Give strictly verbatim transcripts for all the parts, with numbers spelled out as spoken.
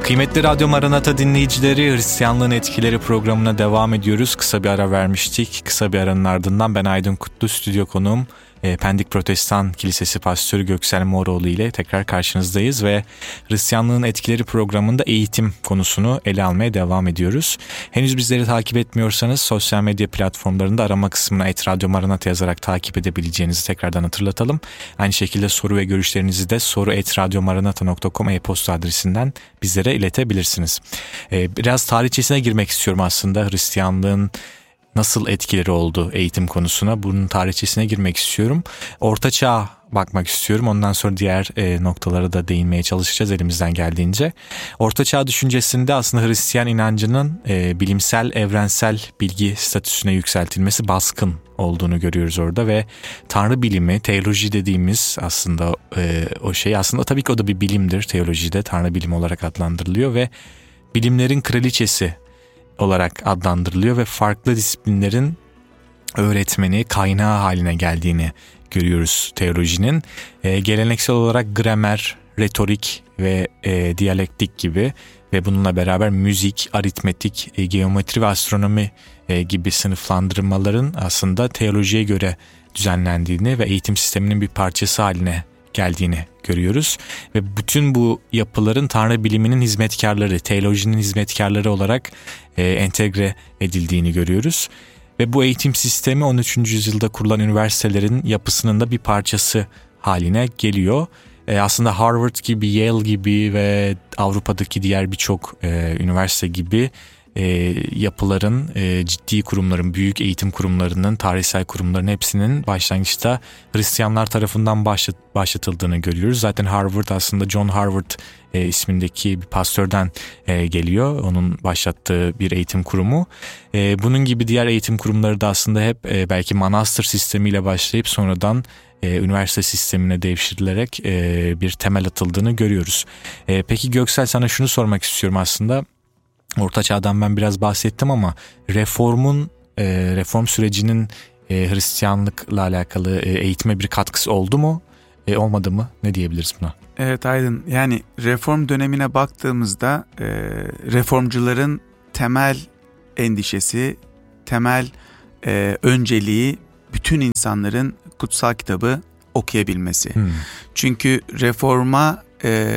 Kıymetli Radyo Maranata dinleyicileri, Hristiyanlığın Etkileri programına devam ediyoruz. Kısa bir ara vermiştik. Kısa bir aranın ardından ben Aydın Kutlu, stüdyo konuğum Pendik Protestan Kilisesi Pastörü Göksel Moroğlu ile tekrar karşınızdayız ve Hristiyanlığın Etkileri programında eğitim konusunu ele almaya devam ediyoruz. Henüz bizleri takip etmiyorsanız sosyal medya platformlarında arama kısmına et radyo maranata yazarak takip edebileceğinizi tekrardan hatırlatalım. Aynı şekilde soru ve görüşlerinizi de soru et radyo maranata nokta com e-posta adresinden bizlere iletebilirsiniz. Biraz tarihçesine girmek istiyorum aslında Hristiyanlığın nasıl etkileri oldu eğitim konusuna. Bunun tarihçesine girmek istiyorum. Orta Çağ'a bakmak istiyorum. Ondan sonra diğer e, noktalara da değinmeye çalışacağız elimizden geldiğince. Orta Çağ düşüncesinde aslında Hristiyan inancının e, bilimsel, evrensel bilgi statüsüne yükseltilmesi baskın olduğunu görüyoruz orada ve Tanrı bilimi, teoloji dediğimiz aslında e, o şey aslında tabii ki o da bir bilimdir. Teolojide Tanrı bilimi olarak adlandırılıyor ve bilimlerin kraliçesi olarak adlandırılıyor ve farklı disiplinlerin öğretmeni, kaynağı haline geldiğini görüyoruz teolojinin. E, geleneksel olarak gramer, retorik ve e, diyalektik gibi ve bununla beraber müzik, aritmetik, e, geometri ve astronomi e, gibi sınıflandırmaların aslında teolojiye göre düzenlendiğini ve eğitim sisteminin bir parçası haline geldiğini görüyoruz. Ve bütün bu yapıların Tanrı biliminin hizmetkarları, teolojinin hizmetkarları olarak e, entegre edildiğini görüyoruz. Ve bu eğitim sistemi on üçüncü yüzyılda kurulan üniversitelerin yapısının da bir parçası haline geliyor. E, aslında Harvard gibi, Yale gibi ve Avrupa'daki diğer birçok e, üniversite gibi E, yapıların, e, ciddi kurumların, büyük eğitim kurumlarının, tarihsel kurumların hepsinin başlangıçta Hristiyanlar tarafından başlat, başlatıldığını görüyoruz. Zaten Harvard aslında John Harvard e, ismindeki bir pastörden e, geliyor. Onun başlattığı bir eğitim kurumu. E, bunun gibi diğer eğitim kurumları da aslında hep e, belki manastır sistemiyle başlayıp sonradan e, üniversite sistemine devşirilerek e, bir temel atıldığını görüyoruz. E, peki Göksel, sana şunu sormak istiyorum aslında. Orta Çağ'dan ben biraz bahsettim ama reformun, e, reform sürecinin e, Hristiyanlıkla alakalı e, eğitime bir katkısı oldu mu? E, olmadı mı? Ne diyebiliriz buna? Evet Aydın, yani reform dönemine baktığımızda e, reformcuların temel endişesi, temel e, önceliği bütün insanların kutsal kitabı okuyabilmesi. Hmm. Çünkü reforma e,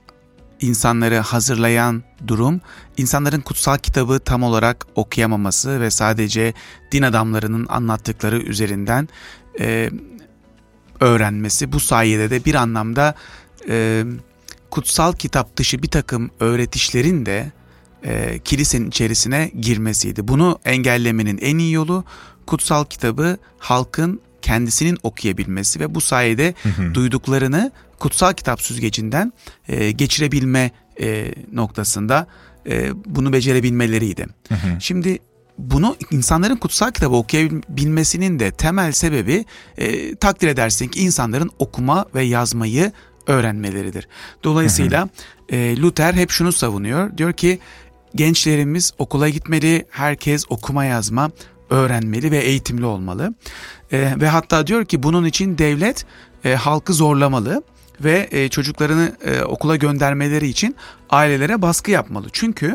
insanları hazırlayan durum, insanların kutsal kitabı tam olarak okuyamaması ve sadece din adamlarının anlattıkları üzerinden e, öğrenmesi. Bu sayede de bir anlamda e, kutsal kitap dışı bir takım öğretişlerin de e, kilisenin içerisine girmesiydi. Bunu engellemenin en iyi yolu kutsal kitabı halkın kendisinin okuyabilmesi ve bu sayede hı hı. duyduklarını kutsal kitap süzgecinden e, geçirebilme e, noktasında e, bunu becerebilmeleriydi. Hı hı. Şimdi bunu insanların kutsal kitabı okuyabilmesinin de temel sebebi e, takdir edersin ki insanların okuma ve yazmayı öğrenmeleridir. Dolayısıyla hı hı. E, Luther hep şunu savunuyor. Diyor ki gençlerimiz okula gitmeli, herkes okuma yazma öğrenmeli ve eğitimli olmalı. E, ve hatta diyor ki bunun için devlet e, halkı zorlamalı ve e, çocuklarını e, okula göndermeleri için ailelere baskı yapmalı. Çünkü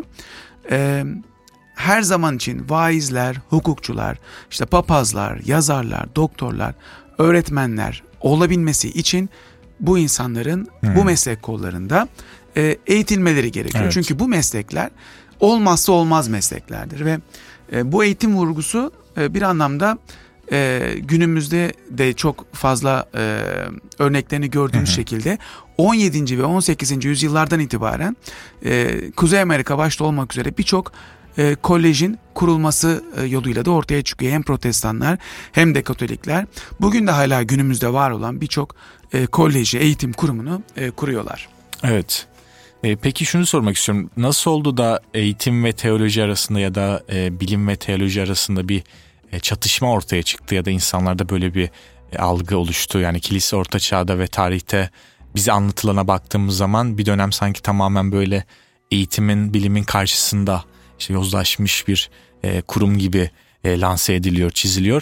e, her zaman için vaizler, hukukçular, işte papazlar, yazarlar, doktorlar, öğretmenler olabilmesi için bu insanların hmm. bu meslek kollarında e, eğitilmeleri gerekiyor. Evet. Çünkü bu meslekler olmazsa olmaz mesleklerdir ve e, bu eğitim vurgusu e, bir anlamda e, günümüzde de çok fazla e, örneklerini gördüğümüz hı hı. şekilde on yedinci ve on sekizinci yüzyıllardan itibaren e, Kuzey Amerika başta olmak üzere birçok e, kolejin kurulması e, yoluyla da ortaya çıkıyor. Hem protestanlar hem de katolikler bugün de hala günümüzde var olan birçok e, koleji, eğitim kurumunu e, kuruyorlar. Evet. E, peki şunu sormak istiyorum. Nasıl oldu da eğitim ve teoloji arasında ya da e, bilim ve teoloji arasında bir e, çatışma ortaya çıktı ya da insanlarda böyle bir e, algı oluştu? Yani kilise Orta Çağ'da ve tarihte bize anlatılana baktığımız zaman bir dönem sanki tamamen böyle eğitimin, bilimin karşısında işte yozlaşmış bir e, kurum gibi e, lanse ediliyor, çiziliyor.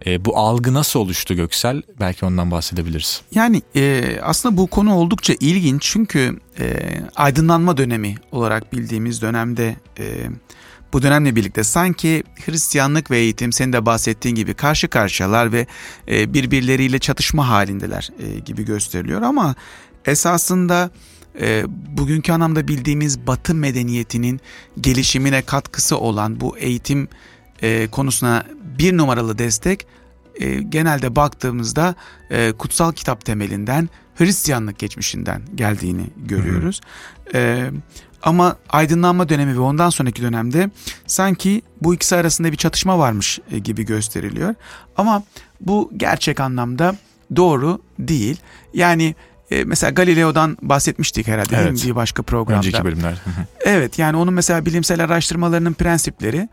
E, bu algı nasıl oluştu Göksel? Belki ondan bahsedebiliriz. Yani e, aslında bu konu oldukça ilginç çünkü e, aydınlanma dönemi olarak bildiğimiz dönemde e, bu dönemle birlikte sanki Hristiyanlık ve eğitim senin de bahsettiğin gibi karşı karşıyalar ve e, birbirleriyle çatışma halindeler e, gibi gösteriliyor ama esasında e, bugünkü anlamda bildiğimiz Batı medeniyetinin gelişimine katkısı olan bu eğitim e, konusuna bir numaralı destek e, genelde baktığımızda e, kutsal kitap temelinden, Hristiyanlık geçmişinden geldiğini görüyoruz. Hı hı. E, ama aydınlanma dönemi ve ondan sonraki dönemde sanki bu ikisi arasında bir çatışma varmış e, gibi gösteriliyor. Ama bu gerçek anlamda doğru değil. Yani e, mesela Galileo'dan bahsetmiştik herhalde, evet, değil mi? Bir başka programda. Önceki bölümler. Evet, yani onun mesela bilimsel araştırmalarının prensipleri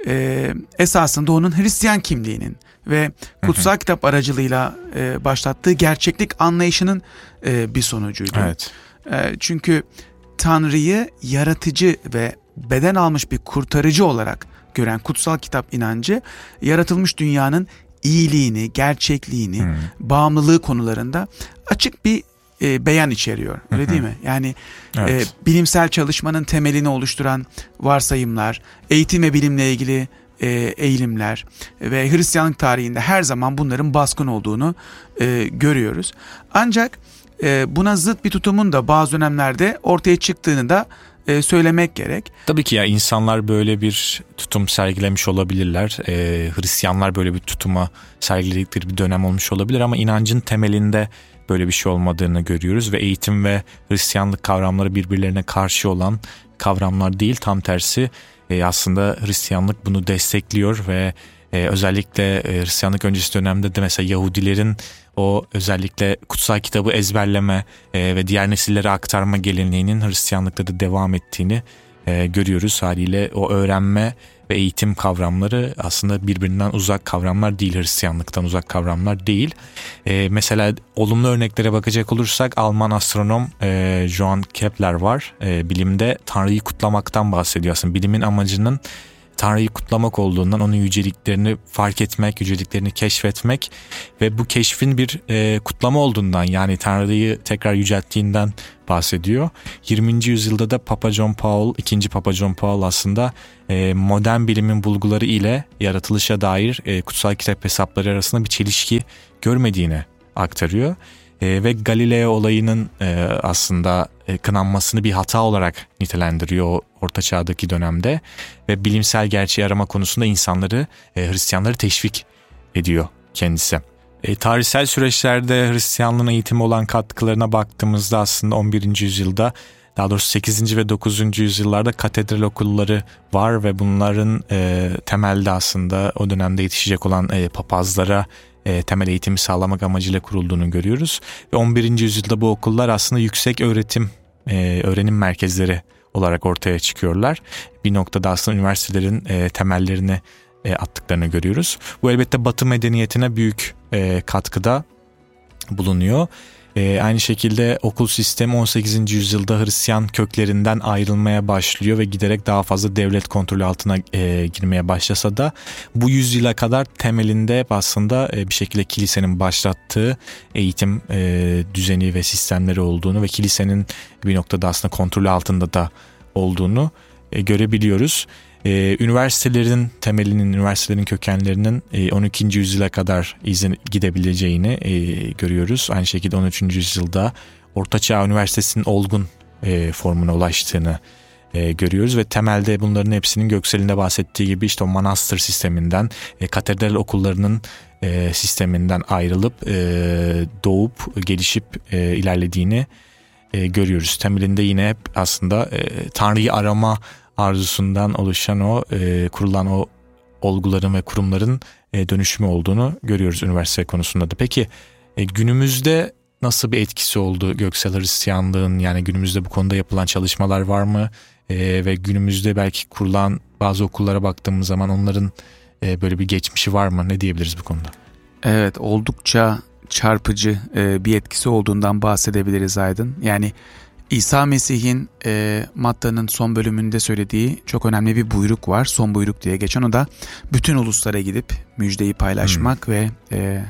e, esasında onun Hristiyan kimliğinin ve kutsal kitap aracılığıyla e, başlattığı gerçeklik anlayışının e, bir sonucuydu. Evet. E, çünkü Tanrı'yı yaratıcı ve beden almış bir kurtarıcı olarak gören kutsal kitap inancı, yaratılmış dünyanın iyiliğini, gerçekliğini, hmm. bağımlılığı konularında açık bir e, beyan içeriyor. Öyle değil mi? Yani evet. e, bilimsel çalışmanın temelini oluşturan varsayımlar, eğitim ve bilimle ilgili e, eğilimler ve Hristiyanlık tarihinde her zaman bunların baskın olduğunu e, görüyoruz. Ancak e, buna zıt bir tutumun da bazı dönemlerde ortaya çıktığını da e, söylemek gerek. Tabii ki ya, insanlar böyle bir tutum sergilemiş olabilirler. E, Hristiyanlar böyle bir tutuma sergiledikleri bir dönem olmuş olabilir ama inancın temelinde böyle bir şey olmadığını görüyoruz ve eğitim ve Hristiyanlık kavramları birbirlerine karşı olan kavramlar değil, tam tersi. E, aslında Hristiyanlık bunu destekliyor ve e, özellikle e, Hristiyanlık öncesi dönemde de mesela Yahudilerin o özellikle kutsal kitabı ezberleme e, ve diğer nesillere aktarma geleneğinin Hristiyanlıkta da devam ettiğini e, görüyoruz. Haliyle o öğrenme ve eğitim kavramları aslında birbirinden uzak kavramlar değil, Hristiyanlıktan uzak kavramlar değil. E, mesela olumlu örneklere bakacak olursak Alman astronom e, Johann Kepler var. E, bilimde Tanrı'yı kutlamaktan bahsediyor. Aslında bilimin amacının Tanrı'yı kutlamak olduğundan, onun yüceliklerini fark etmek, yüceliklerini keşfetmek ve bu keşfin bir e, kutlama olduğundan, yani Tanrı'yı tekrar yücelttiğinden bahsediyor. yirminci yüzyılda da Papa John Paul, ikinci Papa John Paul aslında e, modern bilimin bulguları ile yaratılışa dair e, kutsal kitap hesapları arasında bir çelişki görmediğini aktarıyor. E, ve Galileo olayının e, aslında e, kınanmasını bir hata olarak nitelendiriyor o Orta Çağ'daki dönemde ve bilimsel gerçeği arama konusunda insanları, e, Hristiyanları teşvik ediyor kendisi. E, tarihsel süreçlerde Hristiyanlığın eğitimi olan katkılarına baktığımızda aslında on birinci yüzyılda, daha doğrusu sekizinci ve dokuzuncu yüzyıllarda katedral okulları var ve bunların e, temelde aslında o dönemde yetişecek olan e, papazlara E, temel eğitimi sağlamak amacıyla kurulduğunu görüyoruz. Ve on birinci yüzyılda bu okullar aslında yüksek öğretim, e, öğrenim merkezleri olarak ortaya çıkıyorlar. Bir noktada aslında üniversitelerin e, temellerini e, attıklarını görüyoruz. Bu elbette Batı medeniyetine büyük e, katkıda bulunuyor. E, aynı şekilde okul sistemi on sekizinci yüzyılda Hristiyan köklerinden ayrılmaya başlıyor ve giderek daha fazla devlet kontrolü altına e, girmeye başlasa da bu yüzyıla kadar temelinde aslında e, bir şekilde kilisenin başlattığı eğitim e, düzeni ve sistemleri olduğunu ve kilisenin bir noktada aslında kontrolü altında da olduğunu e, görebiliyoruz. Ee, üniversitelerin temelinin, üniversitelerin kökenlerinin e, on ikinci yüzyıla kadar izin gidebileceğini e, görüyoruz. Aynı şekilde on üçüncü yüzyılda Ortaçağ Üniversitesi'nin olgun e, formuna ulaştığını e, görüyoruz ve temelde bunların hepsinin Göksel'in de bahsettiği gibi işte o manastır sisteminden, e, katedral okullarının e, sisteminden ayrılıp e, doğup gelişip e, ilerlediğini e, görüyoruz. Temelinde yine hep aslında e, Tanrı'yı arama arzusundan oluşan o e, kurulan o olguların ve kurumların e, dönüşümü olduğunu görüyoruz üniversite konusunda da. Peki e, günümüzde nasıl bir etkisi oldu Göksel Hristiyanlığın? Yani günümüzde bu konuda yapılan çalışmalar var mı? E, ve günümüzde belki kurulan bazı okullara baktığımız zaman onların e, böyle bir geçmişi var mı? Ne diyebiliriz bu konuda? Evet, oldukça çarpıcı e, bir etkisi olduğundan bahsedebiliriz Aydın. Yani İsa Mesih'in e, Matta'nın son bölümünde söylediği çok önemli bir buyruk var. Son buyruk diye geçen, o da bütün uluslara gidip müjdeyi paylaşmak hmm. ve e,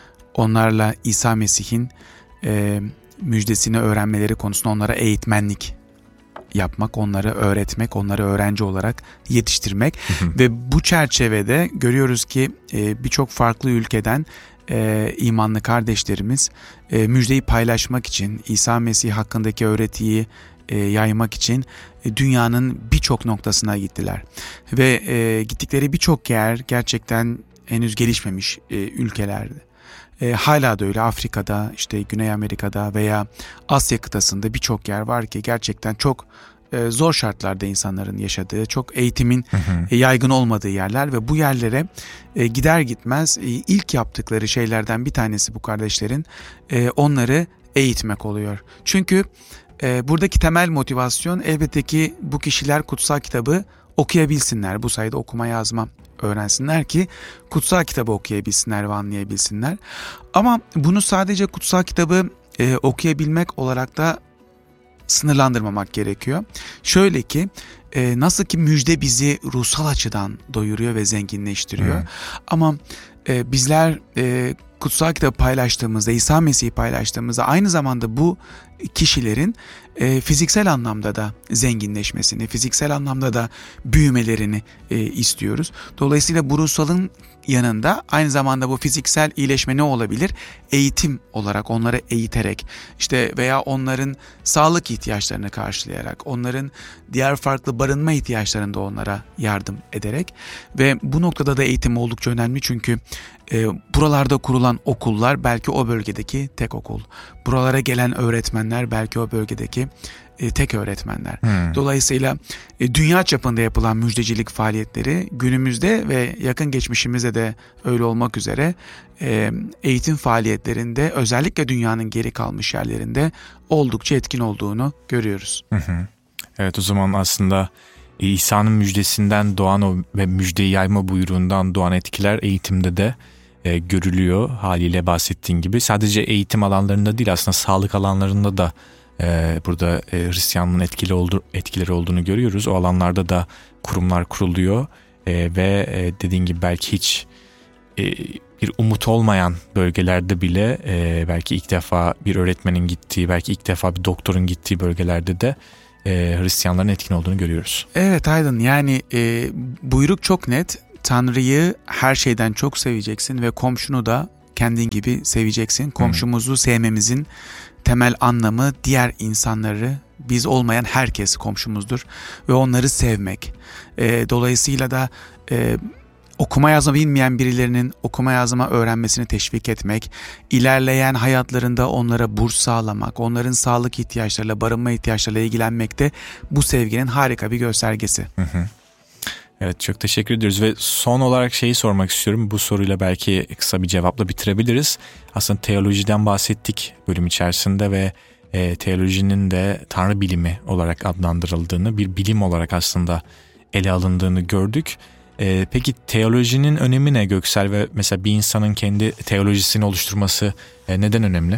onlarla İsa Mesih'in e, müjdesini öğrenmeleri konusunda onlara eğitmenlik yapmak, onları öğretmek, onları öğrenci olarak yetiştirmek. Ve bu çerçevede görüyoruz ki e, birçok farklı ülkeden e, imanlı kardeşlerimiz e, müjdeyi paylaşmak için, İsa Mesih hakkındaki öğretiyi e, yaymak için e, dünyanın birçok noktasına gittiler. Ve e, gittikleri birçok yer gerçekten henüz gelişmemiş e, ülkelerdi. E, hala da öyle. Afrika'da, işte Güney Amerika'da veya Asya kıtasında birçok yer var ki gerçekten çok e, zor şartlarda insanların yaşadığı, çok eğitimin hı hı. E, yaygın olmadığı yerler ve bu yerlere e, gider gitmez e, ilk yaptıkları şeylerden bir tanesi bu kardeşlerin e, onları eğitmek oluyor. Çünkü e, buradaki temel motivasyon elbette ki bu kişiler kutsal kitabı okuyabilsinler. Bu sayede okuma yazma öğrensinler ki kutsal kitabı okuyabilsinler ve anlayabilsinler. Ama bunu sadece kutsal kitabı e, okuyabilmek olarak da sınırlandırmamak gerekiyor. Şöyle ki e, nasıl ki müjde bizi ruhsal açıdan doyuruyor ve zenginleştiriyor. Hmm. Ama e, bizler e, kutsal kitabı paylaştığımızda, İsa Mesih'i paylaştığımızda aynı zamanda bu kişilerin e, fiziksel anlamda da zenginleşmesini, fiziksel anlamda da büyümelerini e, istiyoruz. Dolayısıyla bu ruhsalın yanında aynı zamanda bu fiziksel iyileşme ne olabilir? Eğitim olarak, onları eğiterek, işte veya onların sağlık ihtiyaçlarını karşılayarak, onların diğer farklı barınma ihtiyaçlarını da onlara yardım ederek ve bu noktada da eğitim oldukça önemli çünkü e, buralarda kurulan okullar belki o bölgedeki tek okul. Buralara gelen öğretmenler belki o bölgedeki e, tek öğretmenler. Hmm. Dolayısıyla e, dünya çapında yapılan müjdecilik faaliyetleri günümüzde ve yakın geçmişimizde de öyle olmak üzere e, eğitim faaliyetlerinde özellikle dünyanın geri kalmış yerlerinde oldukça etkin olduğunu görüyoruz. Hı hı. Evet, o zaman aslında İsa'nın müjdesinden doğan o ve müjdeyi yayma buyruğundan doğan etkiler eğitimde de e, görülüyor haliyle bahsettiğin gibi. Sadece eğitim alanlarında değil, aslında sağlık alanlarında da e, burada e, Hristiyanlığın etkili oldu, etkileri olduğunu görüyoruz. O alanlarda da kurumlar kuruluyor e, ve e, dediğin gibi belki hiç e, bir umut olmayan bölgelerde bile e, belki ilk defa bir öğretmenin gittiği, belki ilk defa bir doktorun gittiği bölgelerde de e, Hristiyanların etkin olduğunu görüyoruz. Evet Aydın, yani e, buyruk çok net. Tanrı'yı her şeyden çok seveceksin ve komşunu da kendin gibi seveceksin. Komşumuzu hmm. sevmemizin temel anlamı diğer insanları, biz olmayan herkes komşumuzdur ve onları sevmek. E, dolayısıyla da e, okuma yazma bilmeyen birilerinin okuma yazma öğrenmesini teşvik etmek, ilerleyen hayatlarında onlara burs sağlamak, onların sağlık ihtiyaçlarıyla, barınma ihtiyaçlarıyla ilgilenmek de bu sevginin harika bir göstergesi. Hı hı. Evet, çok teşekkür ediyoruz ve son olarak şeyi sormak istiyorum. Bu soruyla belki kısa bir cevapla bitirebiliriz. Aslında teolojiden bahsettik bölüm içerisinde ve e, teolojinin de Tanrı bilimi olarak adlandırıldığını, bir bilim olarak aslında ele alındığını gördük. E, peki teolojinin önemi ne Göksel ve mesela bir insanın kendi teolojisini oluşturması e, neden önemli?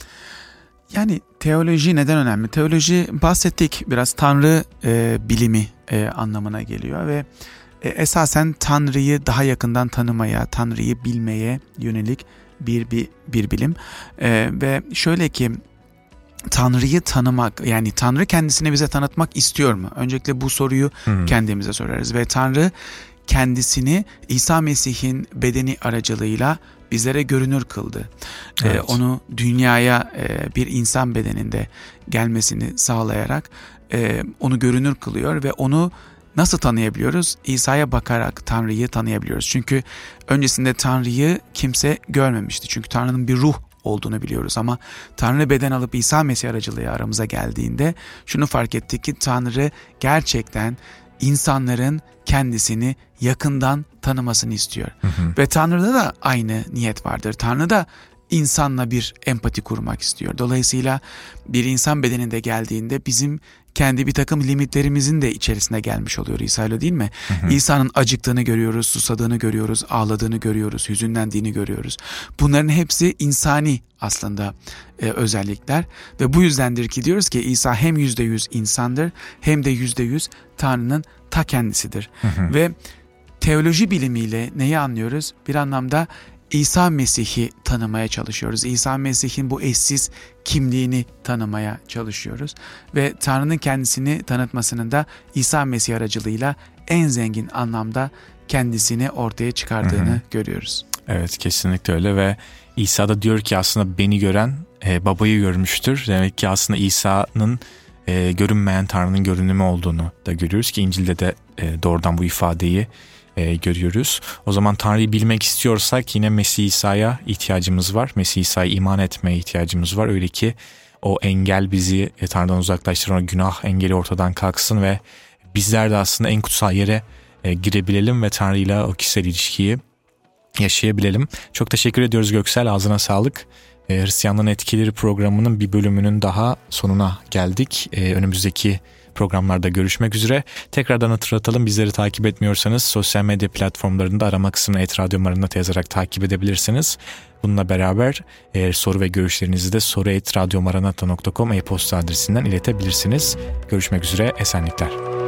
Yani teoloji neden önemli? Teoloji, bahsettik biraz, Tanrı e, bilimi e, anlamına geliyor ve e, esasen Tanrı'yı daha yakından tanımaya, Tanrı'yı bilmeye yönelik bir bir, bir bilim. E, ve şöyle ki Tanrı'yı tanımak, yani Tanrı kendisini bize tanıtmak istiyor mu? Öncelikle bu soruyu hmm. kendimize sorarız ve Tanrı kendisini İsa Mesih'in bedeni aracılığıyla bizlere görünür kıldı. Evet. Ee, onu dünyaya e, bir insan bedeninde gelmesini sağlayarak e, onu görünür kılıyor ve onu nasıl tanıyabiliyoruz? İsa'ya bakarak Tanrı'yı tanıyabiliyoruz. Çünkü öncesinde Tanrı'yı kimse görmemişti. Çünkü Tanrı'nın bir ruh olduğunu biliyoruz ama Tanrı beden alıp İsa Mesih aracılığıyla aramıza geldiğinde şunu fark ettik ki Tanrı gerçekten insanların kendisini yakından tanımasını istiyor. Hı hı. Ve Tanrı'da da aynı niyet vardır. Tanrı da insanla bir empati kurmak istiyor. Dolayısıyla bir insan bedeninde geldiğinde bizim kendi bir takım limitlerimizin de içerisine gelmiş oluyor İsa, öyle değil mi? Hı hı. İsa'nın acıktığını görüyoruz, susadığını görüyoruz, ağladığını görüyoruz, hüzünlendiğini görüyoruz. Bunların hepsi insani aslında e, özellikler ve bu yüzdendir ki diyoruz ki İsa hem yüzde yüz insandır hem de yüzde yüz Tanrı'nın ta kendisidir. Hı hı. Ve teoloji bilimiyle neyi anlıyoruz? Bir anlamda İsa Mesih'i tanımaya çalışıyoruz. İsa Mesih'in bu eşsiz kimliğini tanımaya çalışıyoruz. Ve Tanrı'nın kendisini tanıtmasının da İsa Mesih aracılığıyla en zengin anlamda kendisini ortaya çıkardığını hı hı. görüyoruz. Evet, kesinlikle öyle ve İsa da diyor ki aslında beni gören e, babayı görmüştür. Demek ki aslında İsa'nın e, görünmeyen Tanrı'nın görünümü olduğunu da görüyoruz ki İncil'de de e, doğrudan bu ifadeyi E, görüyoruz. O zaman Tanrı'yı bilmek istiyorsak yine Mesih İsa'ya ihtiyacımız var. Mesih İsa'ya iman etmeye ihtiyacımız var. Öyle ki o engel bizi e, Tanrı'dan uzaklaştıran o günah engeli ortadan kalksın ve bizler de aslında en kutsal yere e, girebilelim ve Tanrı'yla o kişisel ilişkiyi yaşayabilelim. Çok teşekkür ediyoruz Göksel. Ağzına sağlık. E, Hristiyanlığın Etkileri programının bir bölümünün daha sonuna geldik. E, önümüzdeki programlarda görüşmek üzere. Tekrardan hatırlatalım, bizleri takip etmiyorsanız sosyal medya platformlarında arama kısmına et radyo maranata yazarak takip edebilirsiniz. Bununla beraber eğer soru ve görüşlerinizi de soru et radyo maranata nokta com e-posta adresinden iletebilirsiniz. Görüşmek üzere, esenlikler.